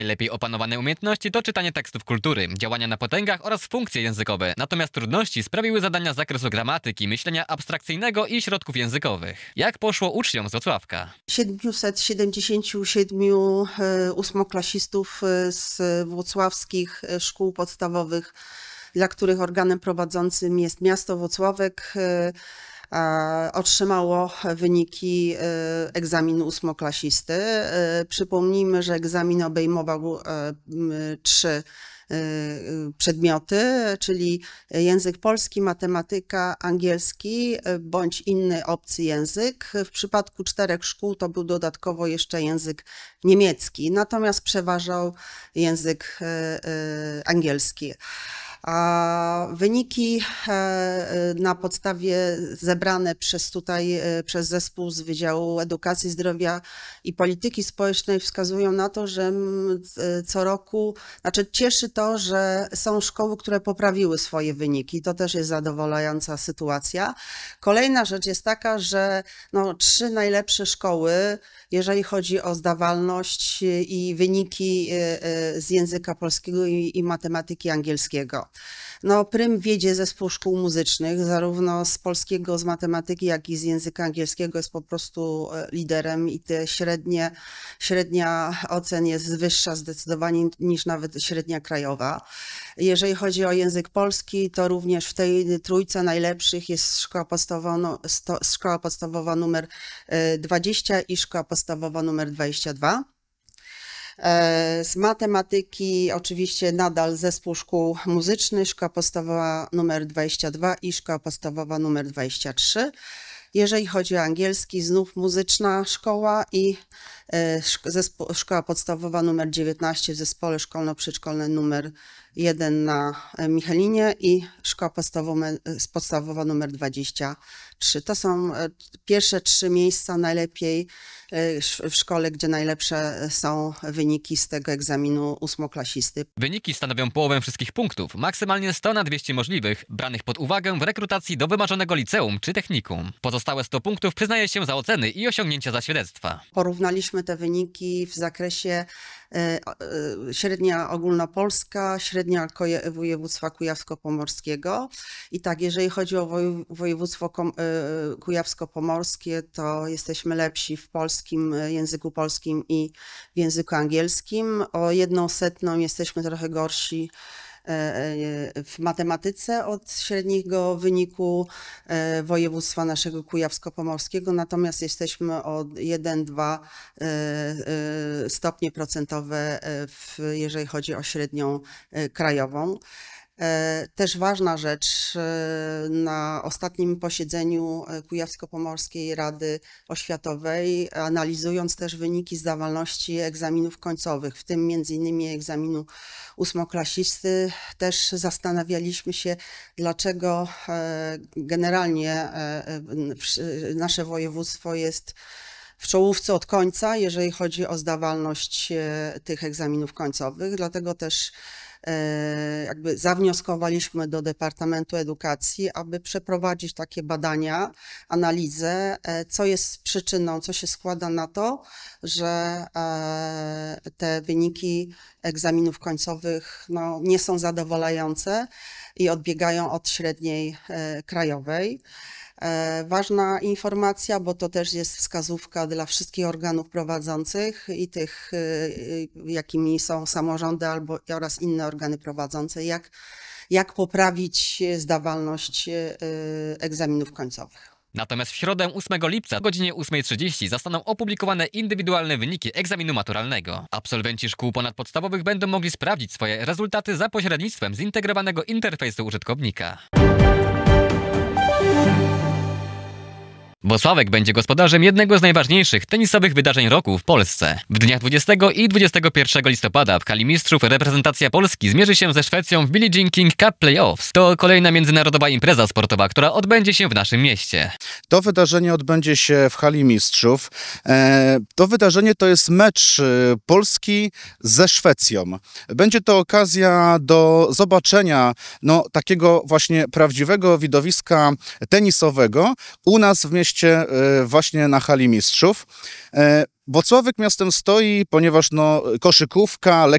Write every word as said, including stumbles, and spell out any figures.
Lepiej opanowane umiejętności to czytanie tekstów kultury, działania na potęgach oraz funkcje językowe. Natomiast trudności sprawiły zadania z zakresu gramatyki, myślenia abstrakcyjnego i środków językowych. Jak poszło uczniom z Włocławka? siedmiuset siedemdziesięciu siedmiu ósmoklasistów z włocławskich szkół podstawowych, dla których organem prowadzącym jest miasto Włocławek, otrzymało wyniki egzaminu ósmoklasisty. Przypomnijmy, że egzamin obejmował trzy przedmioty, czyli język polski, matematyka, angielski bądź inny obcy język. W przypadku czterech szkół to był dodatkowo jeszcze język niemiecki, natomiast przeważał język angielski. A wyniki na podstawie zebrane przez tutaj, przez zespół z Wydziału Edukacji, Zdrowia i Polityki Społecznej wskazują na to, że co roku, znaczy cieszy to, że są szkoły, które poprawiły swoje wyniki. To też jest zadowalająca sytuacja. Kolejna rzecz jest taka, że no, trzy najlepsze szkoły, jeżeli chodzi o zdawalność i wyniki z języka polskiego i, i matematyki angielskiego. No, prym wiedzie zespół szkół muzycznych, zarówno z polskiego, z matematyki, jak i z języka angielskiego jest po prostu liderem i te średnie, średnia ocen jest wyższa zdecydowanie niż nawet średnia krajowa. Jeżeli chodzi o język polski, to również w tej trójce najlepszych jest szkoła podstawowa, no, sto, szkoła podstawowa numer dwadzieścia i szkoła podstawowa numer dwadzieścia dwa. Z matematyki oczywiście nadal zespół szkół muzycznych, szkoła podstawowa numer dwadzieścia dwa i szkoła podstawowa numer dwadzieścia trzy. Jeżeli chodzi o angielski, znów muzyczna szkoła i zespół, szkoła podstawowa numer dziewiętnaście w zespole szkolno-przedszkolnym numer jeden na Michelinie i szkoła podstawowa, podstawowa numer dwadzieścia trzy. To są pierwsze trzy miejsca najlepiej w szkole, gdzie najlepsze są wyniki z tego egzaminu ósmoklasisty. Wyniki stanowią połowę wszystkich punktów, maksymalnie sto na dwieście możliwych, branych pod uwagę w rekrutacji do wymarzonego liceum czy technikum. Pozostałe sto punktów przyznaje się za oceny i osiągnięcia za świadectwa. Porównaliśmy te wyniki w zakresie średnia ogólnopolska, średnia województwa kujawsko-pomorskiego. I tak, jeżeli chodzi o województwo kujawsko-pomorskie, to jesteśmy lepsi w polskim, języku polskim i w języku angielskim. O jedną setną jesteśmy trochę gorsi w matematyce od średniego wyniku województwa naszego kujawsko-pomorskiego, natomiast jesteśmy o jeden do dwóch stopnie procentowe, w, jeżeli chodzi o średnią krajową. Też ważna rzecz, na ostatnim posiedzeniu Kujawsko-Pomorskiej Rady Oświatowej, analizując też wyniki zdawalności egzaminów końcowych, w tym między innymi egzaminu ósmoklasisty, też zastanawialiśmy się, dlaczego generalnie nasze województwo jest w czołówce od końca, jeżeli chodzi o zdawalność tych egzaminów końcowych, dlatego też jakby zawnioskowaliśmy do Departamentu Edukacji, aby przeprowadzić takie badania, analizę, co jest przyczyną, co się składa na to, że te wyniki egzaminów końcowych no, nie są zadowalające i odbiegają od średniej krajowej. Ważna informacja, bo to też jest wskazówka dla wszystkich organów prowadzących i tych, jakimi są samorządy albo oraz inne organy prowadzące, jak, jak poprawić zdawalność egzaminów końcowych. Natomiast w środę ósmego lipca o godzinie ósmej trzydzieści zostaną opublikowane indywidualne wyniki egzaminu maturalnego. Absolwenci szkół ponadpodstawowych będą mogli sprawdzić swoje rezultaty za pośrednictwem zintegrowanego interfejsu użytkownika. Włocławek będzie gospodarzem jednego z najważniejszych tenisowych wydarzeń roku w Polsce. W dniach dwudziestego i dwudziestego pierwszego listopada w hali mistrzów reprezentacja Polski zmierzy się ze Szwecją w Billie Jean King Cup Playoffs. To kolejna międzynarodowa impreza sportowa, która odbędzie się w naszym mieście. To wydarzenie odbędzie się w hali mistrzów. To wydarzenie to jest mecz Polski ze Szwecją. Będzie to okazja do zobaczenia no, takiego właśnie prawdziwego widowiska tenisowego u nas w mieście jesteście e, właśnie na hali mistrzów. E, Włocławek miastem stoi, ponieważ no, koszykówka,